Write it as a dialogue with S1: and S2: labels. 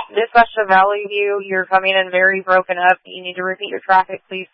S1: Dispatch to Valley View, you're coming in very broken up. You need to repeat your traffic, please.